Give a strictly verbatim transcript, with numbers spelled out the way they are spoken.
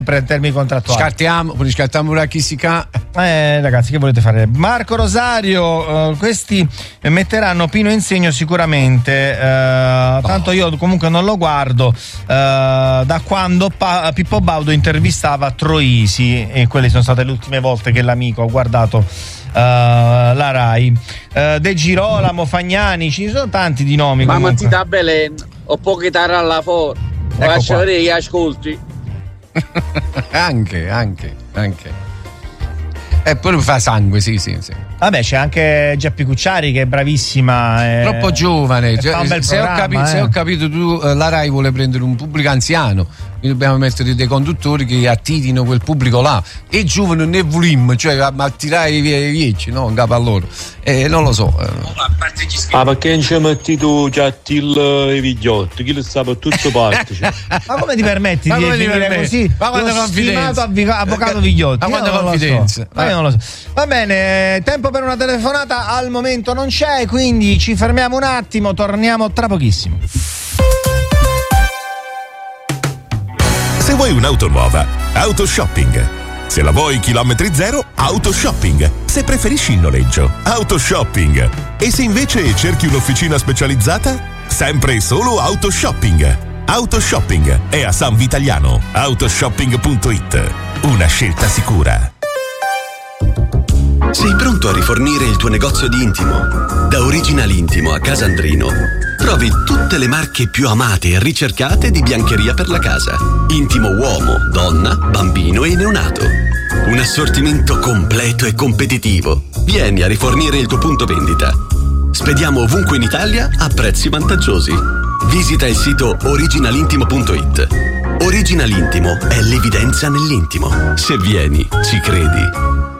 per termini contrattuali. Scartiamo, poi scartiamo pure a chi si ca. Eh ragazzi, che volete fare? Marco Rosario, uh, questi metteranno Pino in segno sicuramente, uh, tanto oh. io comunque non lo guardo uh, da quando pa- Pippo Baudo intervistava Troisi, e quelle sono state le ultime volte che l'amico ha guardato uh, la Rai. uh, De Girolamo, Fagnani, ci sono tanti di nomi. Ma comunque. Mattita Belen o può chitarra alla for, Ecco lascia qua. vedere che ascolti. anche, anche, anche. E poi fa sangue, sì, sì, sì. Vabbè, c'è anche Geppi Cucciari che è bravissima. Eh, Troppo giovane. fa un bel se, ho capi- programma, se eh. ho capito, tu, eh, la Rai vuole prendere un pubblico anziano. Quindi dobbiamo mettere dei conduttori che attirino quel pubblico là. E giovane ne volim, cioè a attirare i vie- i viecchi, no? In capo a loro. Eh, non lo so. Ah, perché non ci metti tu già i vigliotti? Chi lo sa per tutto parte? Cioè. Ma come ti permetti Ma di come ti definire permetti? così? Ma quanta lo confidenza? stimato avvica- avvocato Vigliotti. Ma Io quanta non lo confidenza? so. Ma io non lo so. Va bene, tempo per una telefonata al momento non c'è, quindi ci fermiamo un attimo, torniamo tra pochissimo. Se vuoi un'auto nuova, Autoshopping. Se la vuoi chilometri zero, Autoshopping. Se preferisci il noleggio, Autoshopping. E se invece cerchi un'officina specializzata, sempre e solo Autoshopping. Autoshopping è a San Vitaliano. Autoshopping punto it. Una scelta sicura. Sei pronto a rifornire il tuo negozio di intimo? Da Original Intimo a Casandrino trovi tutte le marche più amate e ricercate di biancheria per la casa. Intimo uomo, donna, bambino e neonato. Un assortimento completo e competitivo. Vieni a rifornire il tuo punto vendita. Spediamo ovunque in Italia a prezzi vantaggiosi. Visita il sito original intimo punto it. Original Intimo è l'evidenza nell'intimo. Se vieni, ci credi.